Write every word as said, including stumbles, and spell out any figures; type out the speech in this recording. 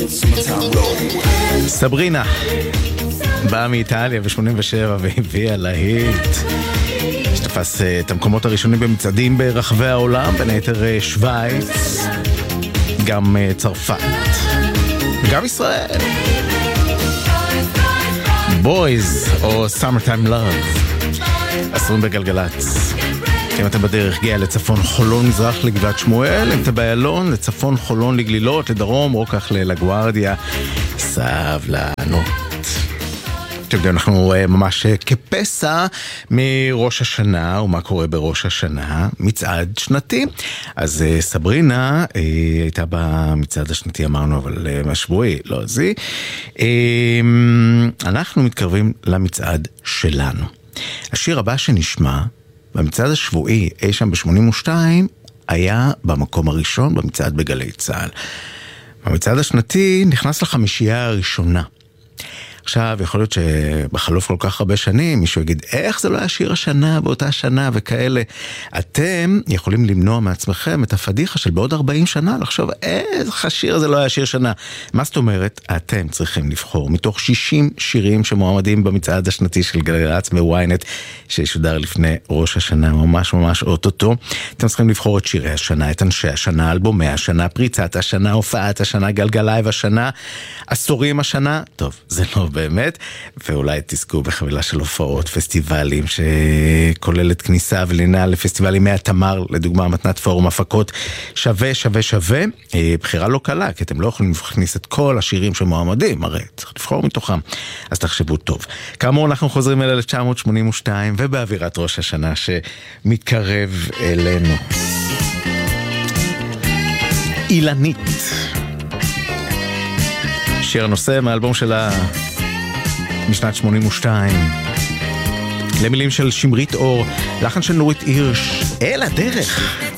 סברינה באה מאיטליה ב-שמונים ושבע והביאה להיט שתפס את המקומות הראשונים במצעדים ברחבי העולם, בין היתר שוויץ, גם צרפת, גם ישראל. בויז או Summertime Love עשרים בגלגלץ. אם אתם בדרך הגיע לצפון חולון מזרח לגבעת שמואל, אם אתם באיילון לצפון חולון לגלילות, לדרום רוקח ללגוארדיה, סבלנות. אתם יודעים, אנחנו ממש כפסע מראש השנה, ומה קורה בראש השנה? מצעד שנתי. אז סברינה הייתה במצעד השנתי, אמרנו, אבל משבועי, לא זי. אנחנו מתקרבים למצעד שלנו. השיר הבא שנשמע במצעד השבועי, אי שם ב-שמונים ושתיים, היה במקום הראשון במצעד בגלי צהל. במצעד השנתי נכנס לחמישייה הראשונה. עכשיו, יכול להיות שבחלוף כל כך הרבה שנים, מישהו יגיד, איך זה לא היה שיר השנה באותה שנה וכאלה. אתם יכולים למנוע מעצמכם את הפדיחה של בעוד ארבעים שנה, לחשוב, איך השיר הזה לא היה שיר שנה. מה זאת אומרת? אתם צריכים לבחור מתוך שישים שירים שמועמדים במצעד השנתי של גלגלצ בוויינט, שישודר לפני ראש השנה, ממש ממש אוטוטו. אתם צריכים לבחור את שירי השנה, את אנשי השנה, אלבומי השנה, פריצת השנה, הופעת השנה, גלגלייב השנה, עשורים השנה. טוב, זה לא באמת, ואולי תזכו בחבילה של הופעות, פסטיבלים שכוללת כניסה ולינה לפסטיבלים מהתמר, לדוגמה מתנת פורום הפקות, שווה שווה שווה, בחירה לא קלה, כי אתם לא יכולים להכניס את כל השירים שמועמדים, הרי צריך לבחור מתוכם, אז תחשבו טוב. כאמור, אנחנו חוזרים אל אלף תשע מאות שמונים ושתיים, ובאווירת ראש השנה שמתקרב אלינו. אילנית, שיר הנושא מהאלבום שלה משנת שמונים ושתיים, למילים של שמרית אור, לחן של נורית הירש, אל הדרך.